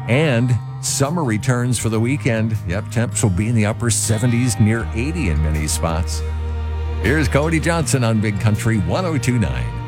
And summer returns for the weekend. Yep, temps will be in the upper 70s, near 80 in many spots. Here's Cody Johnson on Big Country 102.9.